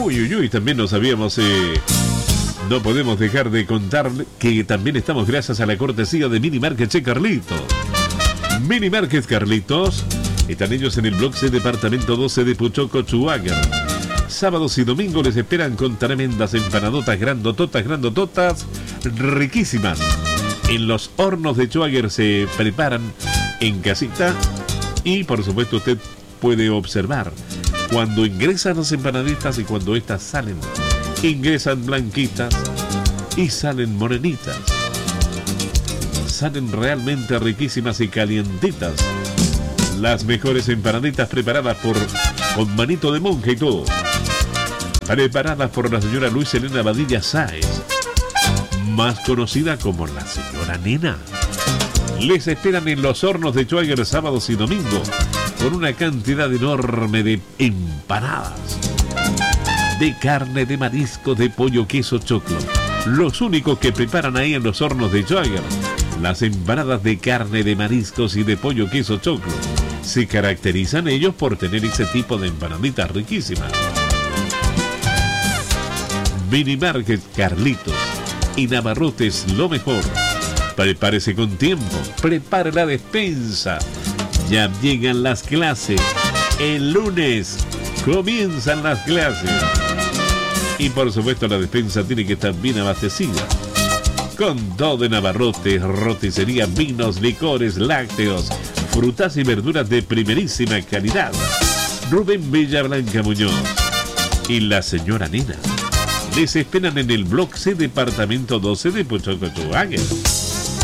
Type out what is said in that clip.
Uy, también no sabíamos, no podemos dejar de contar que también estamos gracias a la cortesía de Mini Market Che Carlitos. Mini Market Carlitos, están ellos en el bloque C, departamento 12 de Puchoco, Chuaga. Sábados y domingos les esperan con tremendas empanadotas grandototas, riquísimas. En los hornos de Chuager se preparan en casita y por supuesto usted puede observar cuando ingresan las empanaditas y cuando estas salen. Ingresan blanquitas y salen morenitas. Salen realmente riquísimas y calientitas. Las mejores empanaditas preparadas con manito de monja y todo. Preparadas por la señora Luis Elena Badilla Sáez, más conocida como la señora Nena. Les esperan en los hornos de Chuager sábados y domingos con una cantidad enorme de empanadas de carne, de marisco, de pollo, queso, choclo. Los únicos que preparan ahí en los hornos de Chuager las empanadas de carne, de mariscos y de pollo, queso, choclo. Se caracterizan ellos por tener ese tipo de empanaditas riquísimas. Mini Market Carlitos y Navarrotes lo mejor. Prepárese con tiempo, prepare la despensa. Ya llegan las clases. El lunes comienzan las clases. Y por supuesto la despensa tiene que estar bien abastecida. Con todo de Navarrotes, roticería, vinos, licores, lácteos, frutas y verduras de primerísima calidad. Rubén Villablanca Muñoz y la señora Nena les esperan en el bloque C, departamento 12 de Puchoco, Chuaga.